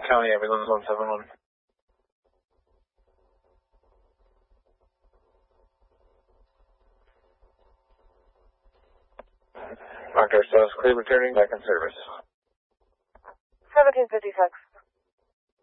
County Ambulance 171. Dr. Status clear, returning back in service. 1756.